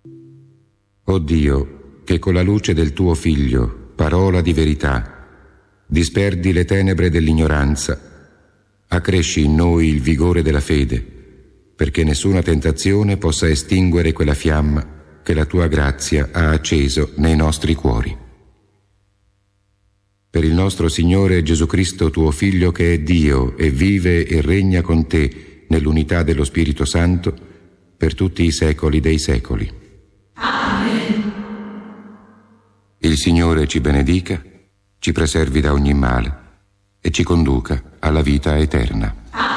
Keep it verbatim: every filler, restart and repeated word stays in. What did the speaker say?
O Dio, che con la luce del tuo Figlio, parola di verità, disperdi le tenebre dell'ignoranza, accresci in noi il vigore della fede, perché nessuna tentazione possa estinguere quella fiamma che la tua grazia ha acceso nei nostri cuori. Per il nostro Signore Gesù Cristo, tuo Figlio, che è Dio e vive e regna con te nell'unità dello Spirito Santo, per tutti i secoli dei secoli. Amen. Il Signore ci benedica, ci preservi da ogni male e ci conduca alla vita eterna. Amen.